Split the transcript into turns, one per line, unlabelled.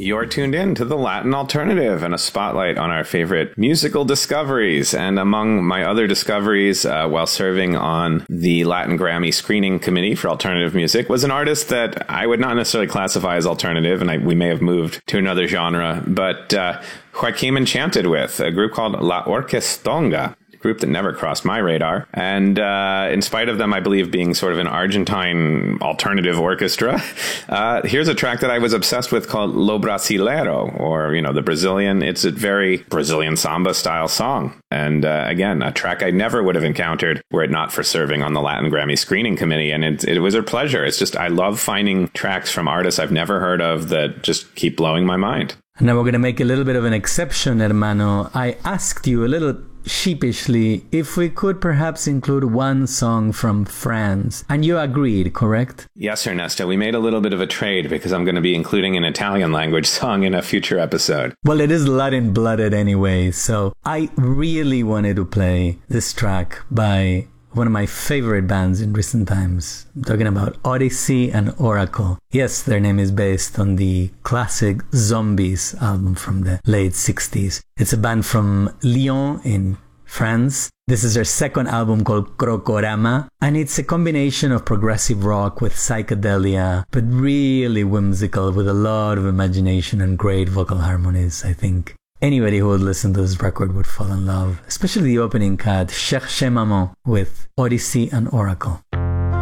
You're tuned in to the Latin Alternative and a spotlight on our favorite musical discoveries. And among my other discoveries while serving on the Latin Grammy Screening Committee for Alternative Music was an artist that I would not necessarily classify as alternative, and we may have moved to another genre, but who I came enchanted with, a group called La Orquestonga. Group that never crossed my radar. And in spite of them, I believe, being sort of an Argentine alternative orchestra, here's a track that I was obsessed with called Lo Brasileiro, or, the Brazilian. It's a very Brazilian samba style song. And again, a track I never would have encountered were it not for serving on the Latin Grammy Screening Committee. And it was a pleasure. It's just, I love finding tracks from artists I've never heard of that just keep blowing my mind.
Now we're going to make a little bit of an exception, hermano. I asked you a little sheepishly if we could perhaps include one song from France, and you agreed, correct?
Yes, Ernesto. We made a little bit of a trade because I'm going to be including an Italian language song in a future episode.
Well, it is Latin-blooded anyway, so I really wanted to play this track by one of my favorite bands in recent times. I'm talking about Odyssey and Oracle. Yes, their name is based on the classic Zombies album from the late 60s. It's a band from Lyon in France. This is their second album called Crocorama, and it's a combination of progressive rock with psychedelia, but really whimsical with a lot of imagination and great vocal harmonies, I think. Anybody who would listen to this record would fall in love, especially the opening cut, Cherchez Maman, with Odyssey and Oracle.